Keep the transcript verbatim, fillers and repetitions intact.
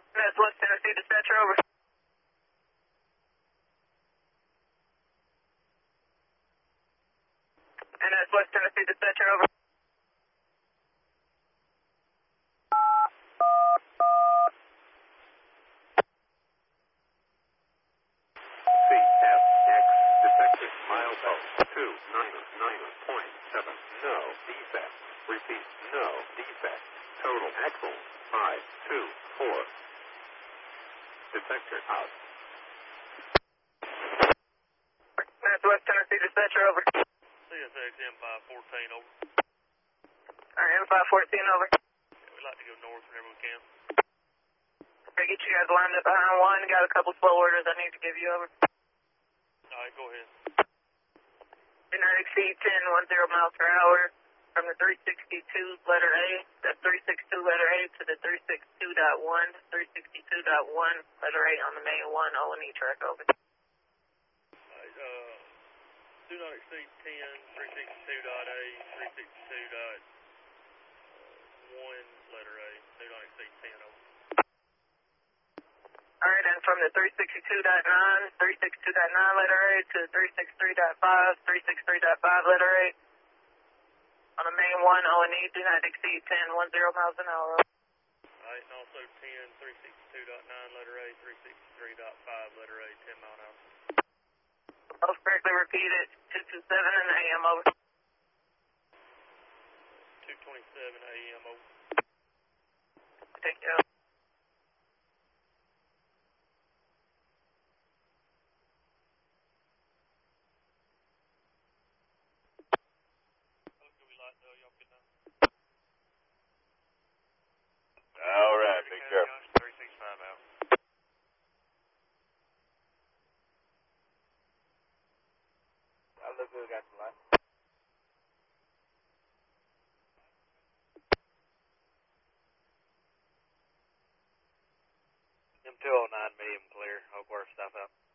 That's West Tennessee dispatcher, over. And that's West Tennessee dispatcher, over. C F X detected milestone two nine nine point seven. No defect. Repeat, no defect. Total axle five two four. Detector out. That's West Tennessee dispatcher, over. C S X M five fourteen, over. Alright, M five fourteen, over. Yeah, we'd like to go north whenever we can. I get you guys lined up behind one. Got a couple slow orders I need to give you, over. Alright, go ahead. Do not exceed ten ten miles per hour from the three sixty-two letter A, that's three sixty-two letter A to the three sixty-two point one, three sixty-two point one letter A on the main one O and E track, over. Alright, uh, do not exceed ten, three sixty-two point A, three sixty-two point one letter A. Do not exceed ten, over. Alright, and from the three sixty-two point nine, three sixty-two point nine letter A to the three sixty-three point five, three sixty-three point five letter A on the main one O and E, do not exceed ten ten miles an hour. Alright, and also ten, three sixty-two point nine letter A, three sixty-three point five letter A, ten mile an hour. Both correctly repeated, two twenty-seven in the A M, over. two twenty-seven A M, over. Take care. All right, be careful. three sixty-five out. I look good, got the light. M two oh nine medium clear. Oak Worth, stop out.